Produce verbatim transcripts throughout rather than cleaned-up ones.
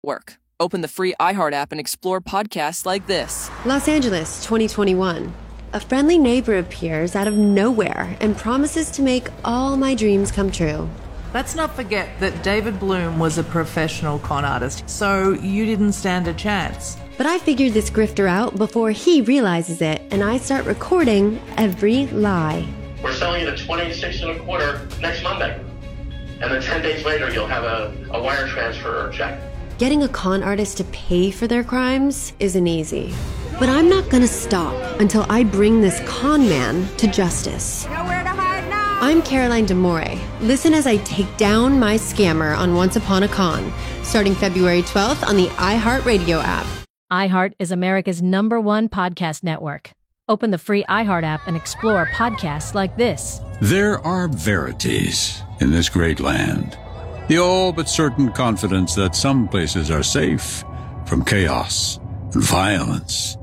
Work. Open the free iHeart app and explore podcasts like this. Los Angeles, twenty twenty-one. A friendly neighbor appears out of nowhere and promises to make all my dreams come true. Let's not forget that David Bloom was a professional con artist, so you didn't stand a chance. But I figured this grifter out before he realizes it, and I start recording every lie. We're selling it at twenty-six and a quarter next Monday. And then ten days later, you'll have a, a wire transfer or check. Getting a con artist to pay for their crimes isn't easy. But I'm not gonna stop until I bring this con man to justice. Nowhere to hide now! I'm Caroline D'Amore. Listen as I take down my scammer on Once Upon a Con, starting February twelfth on the iHeartRadio app. iHeart is America's number one podcast network. Open the free iHeart app and explore podcasts like this. There are verities in this great land. The all but certain confidence that some places are safe from chaos and violence.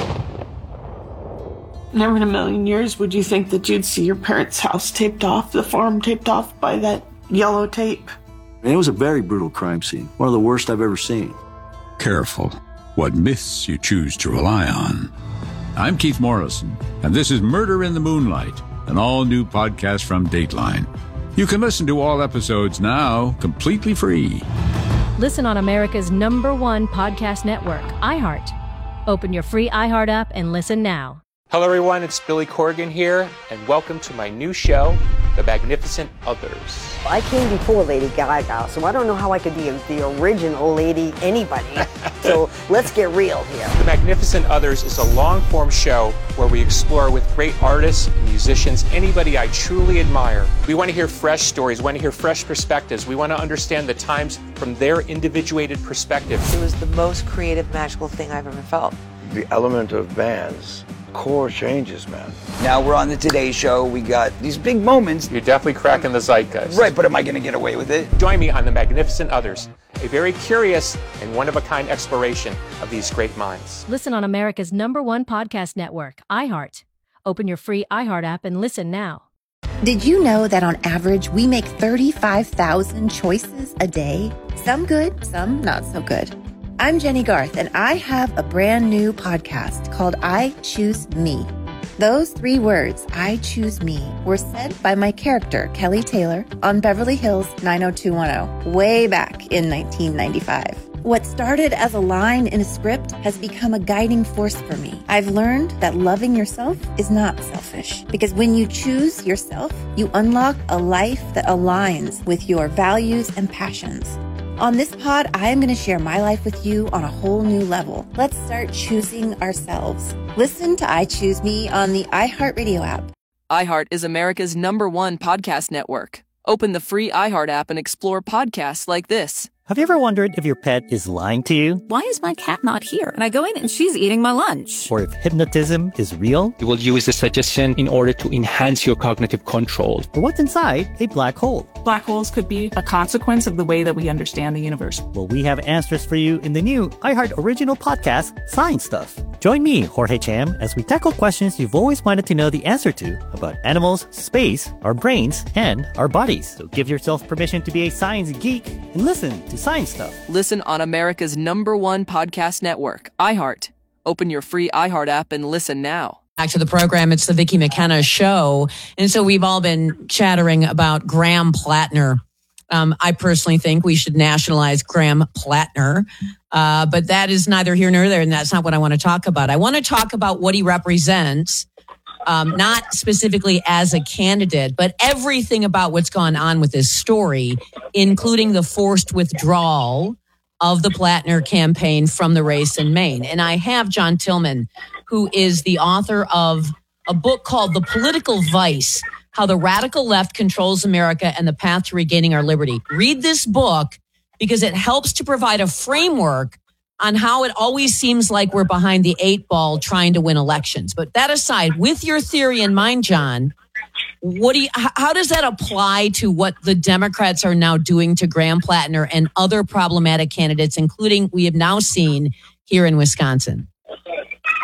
Never in a million years would you think that you'd see your parents' house taped off, the farm taped off by that yellow tape. And it was a very brutal crime scene, one of the worst I've ever seen. Careful what myths you choose to rely on. I'm Keith Morrison, and this is Murder in the Moonlight, an all-new podcast from Dateline. You can listen to all episodes now, completely free. Listen on America's number one podcast network, iHeart. Open your free iHeart app and listen now. Hello, everyone. It's Billy Corgan here, and welcome to my new show, The Magnificent Others. I came before Lady Gaga, so I don't know how I could be the original Lady anybody. So let's get real here. The Magnificent Others is a long-form show where we explore with great artists, musicians, anybody I truly admire. We want to hear fresh stories, we want to hear fresh perspectives. We want to understand the times from their individuated perspective. It was the most creative, magical thing I've ever felt. The element of bands. Core changes, man. Now we're on the Today Show. We got these big moments. You're definitely cracking the zeitgeist. Right, but am I going to get away with it? Join me on The Magnificent Others, a very curious and one-of-a-kind exploration of these great minds. Listen on America's number one podcast network, iHeart. Open your free iHeart app and listen now. Did you know that on average, we make thirty-five thousand choices a day? Some good, some not so good. I'm Jenny Garth, and I have a brand new podcast called I Choose Me. Those three words, I choose me, were said by my character, Kelly Taylor, on Beverly Hills nine oh two one oh, way back in nineteen ninety-five. What started as a line in a script has become a guiding force for me. I've learned that loving yourself is not selfish, because when you choose yourself, you unlock a life that aligns with your values and passions. On this pod, I am going to share my life with you on a whole new level. Let's start choosing ourselves. Listen to I Choose Me on the iHeartRadio app. iHeart is America's number one podcast network. Open the free iHeart app and explore podcasts like this. Have you ever wondered if your pet is lying to you? Why is my cat not here? And I go in and she's eating my lunch. Or if hypnotism is real? You will use the suggestion in order to enhance your cognitive control. Or what's inside a black hole? Black holes could be a consequence of the way that we understand the universe. Well, we have answers for you in the new iHeart original podcast, Science Stuff. Join me, Jorge Cham, as we tackle questions you've always wanted to know the answer to about animals, space, our brains, and our bodies. So give yourself permission to be a science geek and listen to Science Stuff. Listen on America's number one podcast network, iHeart. Open your free iHeart app and listen now. Back to the program. It's the Vicki McKenna Show. And so we've all been chattering about Graham Plattner. Um, I personally think we should nationalize Graham Plattner. Uh, but that is neither here nor there, and that's not what I want to talk about. I want to talk about what he represents. Um, not specifically as a candidate, but everything about what's gone on with this story, including the forced withdrawal of the Plattner campaign from the race in Maine. And I have John Tillman, who is the author of a book called The Political Vice, How the Radical Left Controls America and the Path to Regaining Our Liberty. Read this book because it helps to provide a framework on how it always seems like we're behind the eight ball trying to win elections. But that aside, with your theory in mind, John, what do you, how does that apply to what the Democrats are now doing to Graham Plattner and other problematic candidates, including we have now seen here in Wisconsin?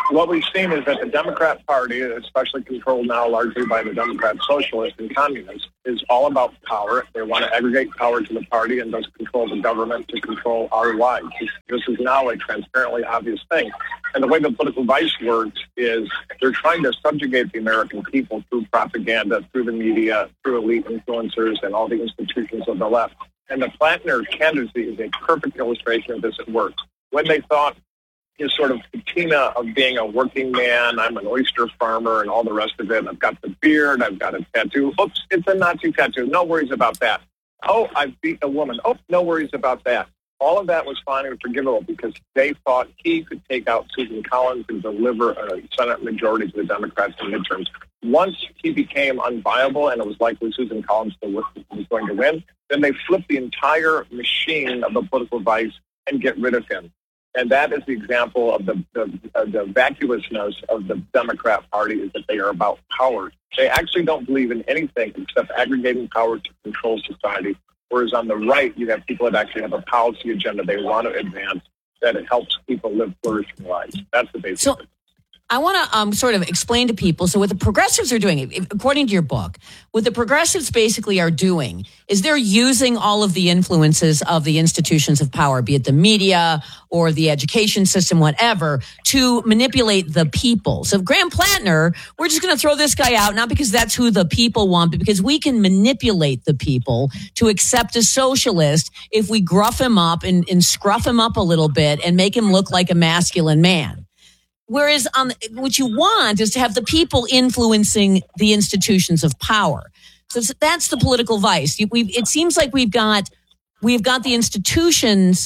what we've seen is that the Democrat Party, especially controlled now largely by the Democrat socialists and communists, is all about power. They want to aggregate power to the party and thus control the government to control our lives. This is now a transparently obvious thing. And the way the political vice works is they're trying to subjugate the American people through propaganda, through the media, through elite influencers, and all the institutions of the left. And the Plattner candidacy is a perfect illustration of this at work. When they thought his sort of patina of being a working man, I'm an oyster farmer and all the rest of it. I've got the beard, I've got a tattoo. Oops, it's a Nazi tattoo. No worries about that. Oh, I've beaten a woman. Oh, no worries about that. All of that was fine and forgivable because they thought he could take out Susan Collins and deliver a Senate majority to the Democrats in midterms. Once he became unviable and it was likely Susan Collins was going to win, then they flipped the entire machine of the political vice and get rid of him. And that is the example of the, the, uh, the vacuousness of the Democrat Party, is that they are about power. They actually don't believe in anything except aggregating power to control society. Whereas on the right, you have people that actually have a policy agenda they want to advance that it helps people live flourishing lives. That's the basic. So I want to um, sort of explain to people. So what the progressives are doing, if, according to your book, what the progressives basically are doing is they're using all of the influences of the institutions of power, be it the media or the education system, whatever, to manipulate the people. So Graham Plattner, we're just going to throw this guy out, not because that's who the people want, but because we can manipulate the people to accept a socialist if we gruff him up and, and scruff him up a little bit and make him look like a masculine man. Whereas on what you want is to have the people influencing the institutions of power. So that's the political vice. We've, it seems like we've got we've got the institutions.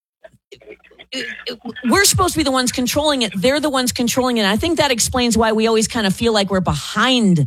We're supposed to be the ones controlling it. They're the ones controlling it. And I think that explains why we always kind of feel like we're behind,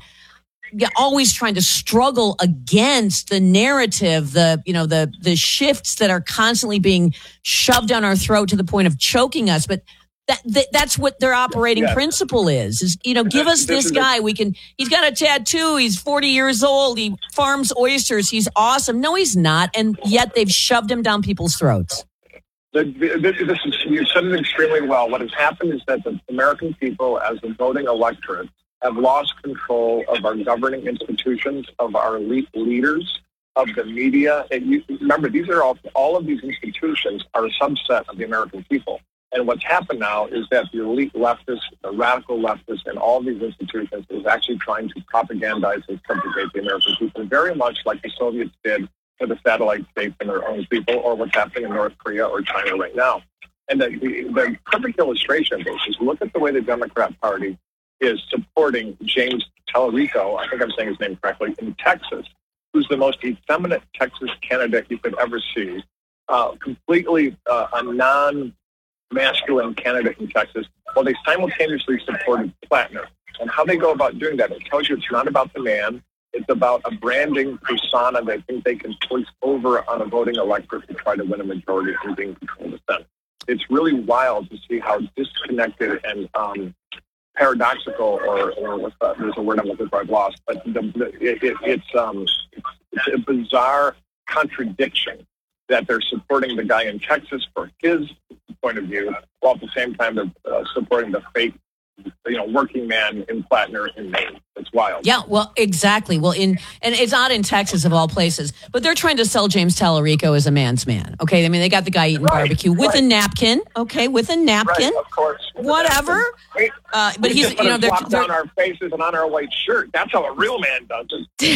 always trying to struggle against the narrative, the you know the the shifts that are constantly being shoved down our throat to the point of choking us. But That, that that's what their operating yeah. principle is, is, you know, give us this, this guy. We can, he's got a tattoo. He's forty years old. He farms oysters. He's awesome. No, he's not. And yet they've shoved him down people's throats. The, this is, you said it extremely well. What has happened is that the American people, as a voting electorate, have lost control of our governing institutions, of our elite leaders, of the media. And you, remember, these are all, all of these institutions are a subset of the American people. And what's happened now is that the elite leftists, the radical leftists, and all these institutions is actually trying to propagandize and subjugate the American people, very much like the Soviets did for the satellite states and their own people, or what's happening in North Korea or China right now. And the, the, the perfect illustration of this is look at the way the Democrat Party is supporting James Tallarico, I think I'm saying his name correctly, in Texas, who's the most effeminate Texas candidate you could ever see, uh, completely uh, a non- masculine candidate in Texas, while they simultaneously supported Plattner. And how they go about doing that, it tells you it's not about the man, it's about a branding persona they think they can place over on a voting electorate to try to win a majority and being control of the Senate. It's really wild to see how disconnected and um, paradoxical, or, or what's that? There's a word I'm looking for, I've lost, but the, the, it, it, it's, um, it's a bizarre contradiction that they're supporting the guy in Texas for his point of view, while at the same time they're uh, supporting the fake, you know, working man in Plattner in Maine. It's wild. Yeah, well, exactly. Well, in and it's not in Texas of all places, but they're trying to sell James Tallarico as a man's man. Okay, I mean they got the guy eating right, barbecue with right. a napkin. Okay, with a napkin. Right, of course. Whatever. Wait, uh, but he's you know they're, they're on our faces and on our white shirt. That's how a real man does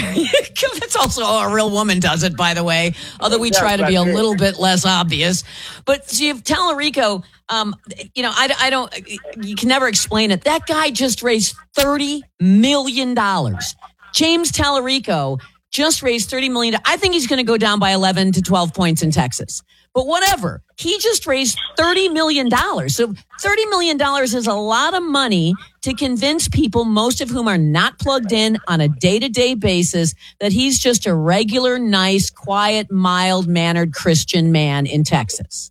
it. That's also how a real woman does it, by the way. Although we yes, try to be a true. little bit less obvious. But so you have Tallarico. Um, you know, I, I don't. You can never explain it. That guy just raised thirty million dollars. James Tallarico just raised thirty million dollars. I think he's going to go down by eleven to twelve points in Texas. But whatever. He just raised thirty million dollars. So thirty million dollars is a lot of money to convince people, most of whom are not plugged in on a day-to-day basis, that he's just a regular, nice, quiet, mild-mannered Christian man in Texas.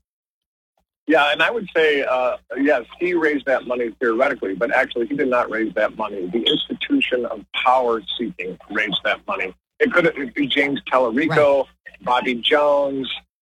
Yeah, and I would say, uh, yes, he raised that money theoretically, but actually he did not raise that money. The institution of power seeking raised that money. It could have be James Tallarico, right. Bobby Jones,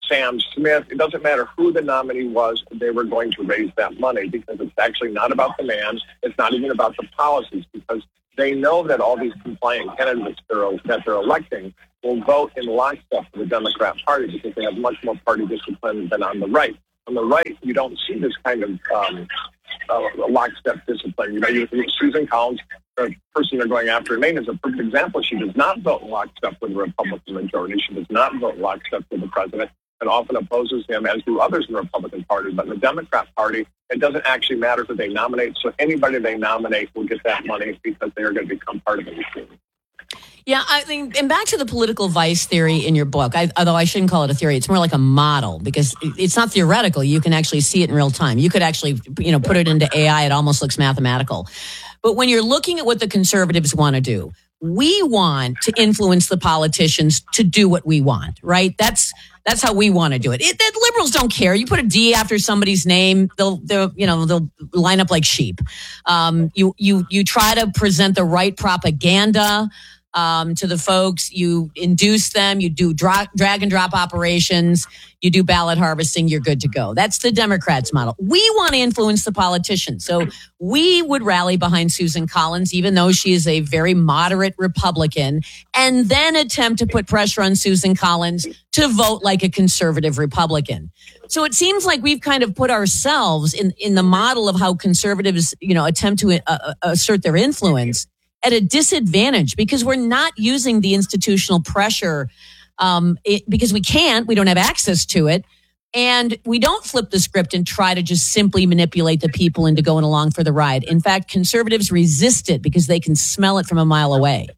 Sam Smith. It doesn't matter who the nominee was, they were going to raise that money because it's actually not about the man. It's not even about the policies, because they know that all these compliant candidates they're, that they're electing will vote in lockstep for the Democrat Party because they have much more party discipline than on the right. On the right, you don't see this kind of um, uh, lockstep discipline. You know, you, Susan Collins, the person they're going after in Maine, is a perfect example. She does not vote in lockstep with the Republican majority. She does not vote in lockstep with the president, and often opposes him, as do others in the Republican Party. But in the Democrat Party, it doesn't actually matter who they nominate. So anybody they nominate will get that money because they are going to become part of the machine. Yeah, I think, and back to the political vice theory in your book, I, although I shouldn't call it a theory, it's more like a model because it's not theoretical. You can actually see it in real time. You could actually, you know, put it into A I. It almost looks mathematical. But when you're looking at what the conservatives want to do, we want to influence the politicians to do what we want, right? That's that's how we want to do it. it the liberals don't care. You put a D after somebody's name, they'll they'll you know they'll line up like sheep. Um, you you you try to present the right propaganda Um, to the folks, you induce them, you do dra- drag and drop operations, you do ballot harvesting, you're good to go. That's the Democrats' model. We want to influence the politicians. So we would rally behind Susan Collins, even though she is a very moderate Republican, and then attempt to put pressure on Susan Collins to vote like a conservative Republican. So it seems like we've kind of put ourselves in, in the model of how conservatives, you know, attempt to uh, assert their influence at a disadvantage because we're not using the institutional pressure um, it, because we can't, we don't have access to it. And we don't flip the script and try to just simply manipulate the people into going along for the ride. In fact, conservatives resist it because they can smell it from a mile away.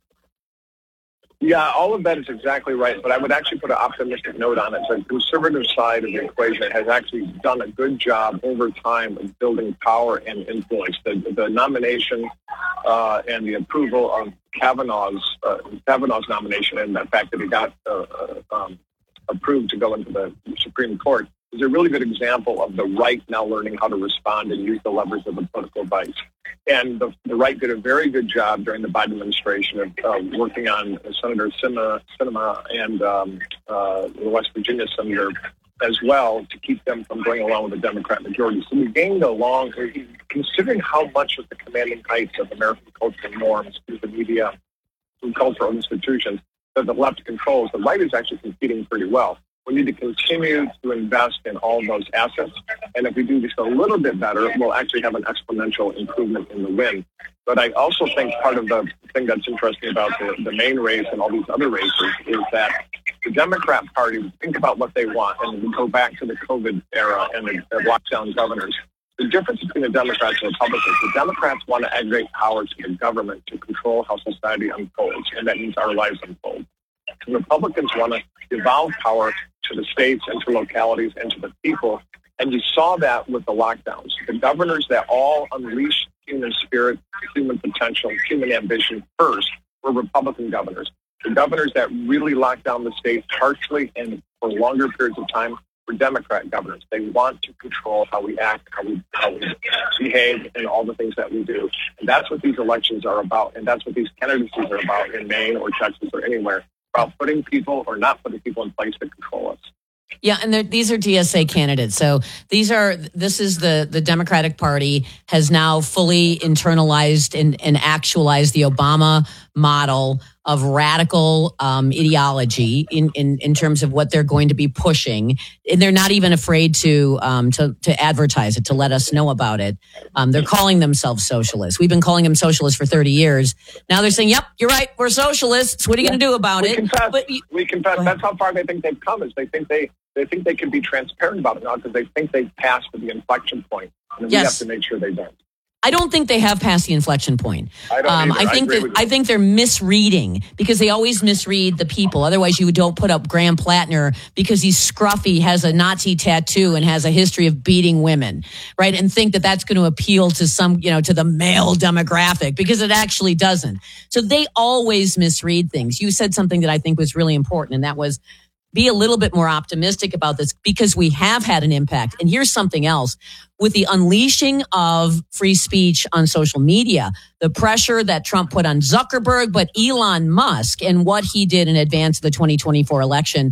Yeah, all of that is exactly right, but I would actually put an optimistic note on it. The conservative side of the equation has actually done a good job over time of building power and influence. The, the nomination uh, and the approval of Kavanaugh's uh, Kavanaugh's nomination and the fact that he got uh, um, approved to go into the Supreme Court is a really good example of the right now learning how to respond and use the levers of the political vice. And the, the right did a very good job during the Biden administration of uh, working on Senator Sinema, Sinema and um, uh, the West Virginia senator as well to keep them from going along with the Democrat majority. So we gained a long, considering how much of the commanding heights of American cultural norms through the media and cultural institutions that the left controls, the right is actually competing pretty well. We need to continue to invest in all those assets. And if we do just a little bit better, we'll actually have an exponential improvement in the win. But I also think part of the thing that's interesting about the, the Maine race and all these other races is that the Democrat Party, think about what they want, and we go back to the COVID era and the, the lockdown governors. The difference between the Democrats and Republicans, the Democrats want to aggregate power to the government to control how society unfolds, and that means our lives unfold. The Republicans want to devolve power to the states and to localities and to the people. And you saw that with the lockdowns. The governors that all unleashed human spirit, human potential, human ambition first were Republican governors. The governors that really locked down the states harshly and for longer periods of time were Democrat governors. They want to control how we act, how we, how we behave, and all the things that we do. And that's what these elections are about. And that's what these candidacies are about in Maine or Texas or anywhere. About putting people or not putting people in place to control us. Yeah, and these are D S A candidates. So these are this is the the Democratic Party has now fully internalized and, and actualized the Obama model of radical um, ideology in, in in terms of what they're going to be pushing, and they're not even afraid to um, to to advertise it, to let us know about it. Um, they're calling themselves socialists. We've been calling them socialists for thirty years. Now they're saying, "Yep, you're right. We're socialists. What are you going to do about we it?" Confess, but we confess. That's how far they think they've come. Is they think they they think they can be transparent about it now because they think they've passed the inflection point, and yes. we have to make sure they don't. I don't think they have passed the inflection point. I don't um, either. I think I that I think they're misreading because they always misread the people. Otherwise, you don't put up Graham Plattner because he's scruffy, has a Nazi tattoo, and has a history of beating women, right? And think that that's going to appeal to some, you know, to the male demographic because it actually doesn't. So they always misread things. You said something that I think was really important, and that was be a little bit more optimistic about this because we have had an impact. And here's something else. With the unleashing of free speech on social media, the pressure that Trump put on Zuckerberg, but Elon Musk and what he did in advance of the twenty twenty-four election,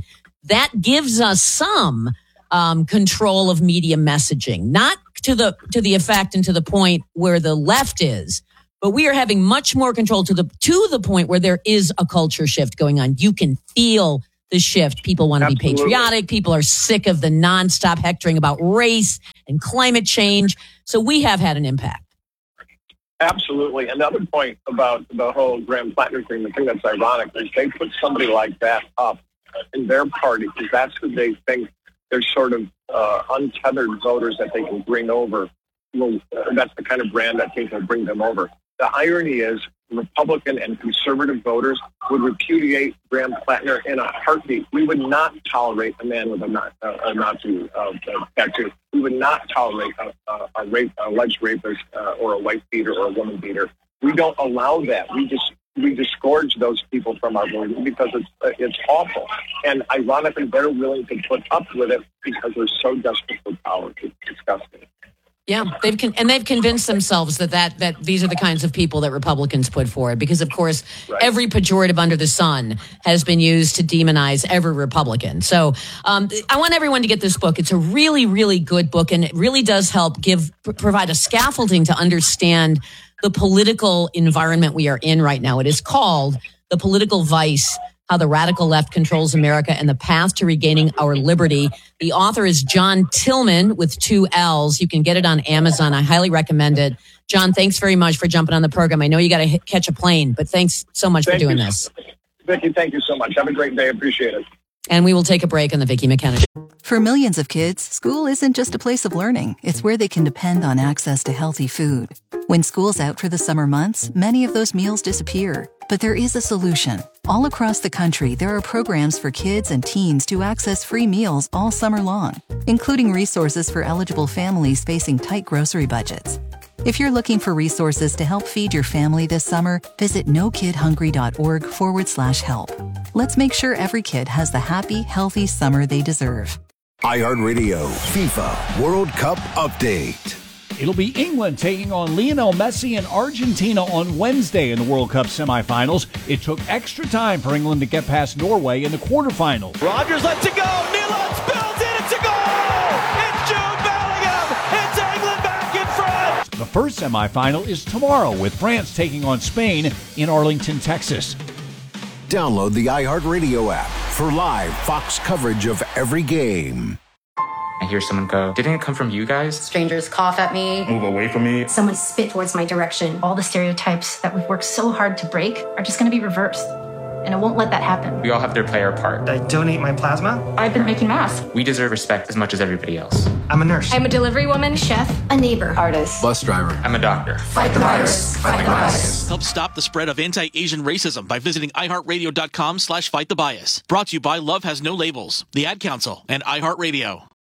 that gives us some um, control of media messaging, not to the to the effect and to the point where the left is, but we are having much more control to the to the point where there is a culture shift going on. You can feel the shift. People want to be patriotic. People are sick of the nonstop hectoring about race and climate change. So we have had an impact. Absolutely. Another point about the whole Graham Plattner thing, the thing that's ironic is they put somebody like that up in their party because that's who they think they're sort of uh, untethered voters that they can bring over. Well, uh, that's the kind of brand that they can bring them over. The irony is Republican and conservative voters would repudiate Graham Plattner in a heartbeat. We would not tolerate a man with a, a, a Nazi uh, tattoo. We would not tolerate a, a, a rape, alleged rapist uh, or a wife beater or a woman beater. We don't allow that. We just we discourage those people from our voting because it's uh, it's awful. And ironically, they're willing to put up with it because they're so desperate for power. It's disgusting. Yeah, they've con- and they've convinced themselves that, that that these are the kinds of people that Republicans put forward because, of course, right. every pejorative under the sun has been used to demonize every Republican. So um, I want everyone to get this book. It's a really, really good book, and it really does help give pr- provide a scaffolding to understand the political environment we are in right now. It is called The Political Vice: How the Radical Left Controls America and the Path to Regaining Our Liberty. The author is John Tillman with two L's. You can get it on Amazon. I highly recommend it. John, thanks very much for jumping on the program. I know you got to catch a plane, but thanks so much thank for doing you. this. Vicki, thank you so much. Have a great day. Appreciate it. And we will take a break on the Vicki McKenna Show. For millions of kids, school isn't just a place of learning. It's where they can depend on access to healthy food. When school's out for the summer months, many of those meals disappear. But there is a solution. All across the country, there are programs for kids and teens to access free meals all summer long, including resources for eligible families facing tight grocery budgets. If you're looking for resources to help feed your family this summer, visit nokidhungry.org forward slash help. Let's make sure every kid has the happy, healthy summer they deserve. iHeartRadio FIFA World Cup Update. It'll be England taking on Lionel Messi and Argentina on Wednesday in the World Cup semifinals. It took extra time for England to get past Norway in the quarterfinals. Rodgers lets it go. Nealon spills it. It's a goal. It's Jude Bellingham. It's England back in front. The first semifinal is tomorrow with France taking on Spain in Arlington, Texas. Download the iHeartRadio app for live Fox coverage of every game. I hear someone go, didn't it come from you guys? Strangers cough at me. Move away from me. Someone spit towards my direction. All the stereotypes that we've worked so hard to break are just going to be reversed. And I won't let that happen. We all have to play our part. I donate my plasma. I've been making masks. We deserve respect as much as everybody else. I'm a nurse. I'm a delivery woman, chef, a neighbor, artist, bus driver. I'm a doctor. Fight the virus. Fight the bias. Help stop the spread of anti-Asian racism by visiting iHeartRadio.com slash fight the bias. Brought to you by Love Has No Labels, the Ad Council, and iHeartRadio.